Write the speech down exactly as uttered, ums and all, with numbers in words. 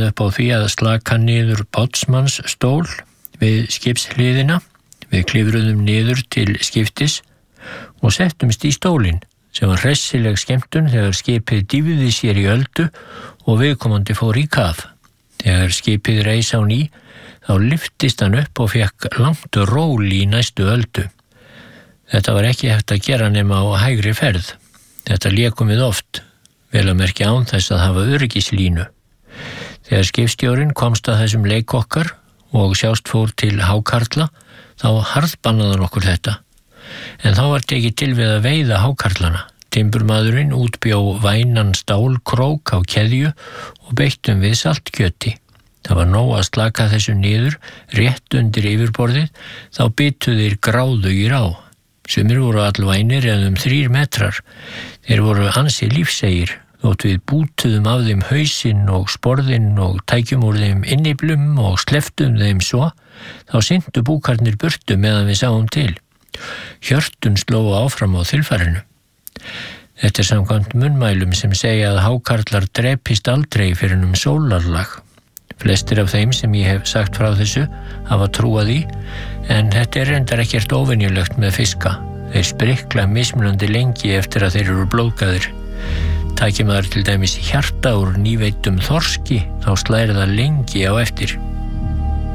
passaði upp á því að slaka niður bátsmanns stól við skipshliðina. Við klifruðum niður til skiptis og settumst í stólinn sem var hressileg skemmtun þegar skipið dýfði sér í öldu og viðkomandi fór í kaf. Þegar skipið reis á ný þá lyftist hann upp og fekk langt ról í næstu öldu. Þetta var ekki hægt að gera nema á hægri ferð. Þetta lékum við oft, vel að merkja án þess að hafa öryggislínu. Þegar skipstjórinn komst að þessum leik okkar og sjást fór til hákarla, þá harðbannaði okkur þetta. En þá var tekið til við að veiða hákarlana. Timburmaðurinn útbjó vænan stálkrók á keðju og beittum við saltkjöti. Það var nóg að slaka þessu niður, rétt undir yfirborðið, þá bitu þeir gráðugir á. Sumir voru allvænir eða um þrír metrar. Þeir voru ansi lífsegir, þótt við bútuðum af þeim hausinn og sporðinn og tækjum úr þeim inniblum og sleftum þeim svo, þá syntu búkarnir burtu meðan við sáum til. Hjörtun slógu áfram á þilfarinu. Þetta er samkvæmt munnmælum sem segja að hákarlar drepist aldrei fyrir um sólarlag. Flestir af þeim sem ég hef sagt frá þessu hafa trúað í, en þetta er reyndar ekkert óvenjulegt með fiska. Þeir sprikla mismunandi lengi eftir að þeir eru blóðgaðir. Tæki maður til dæmis hjarta úr nýveittum þorski, þá slæri það lengi á eftir.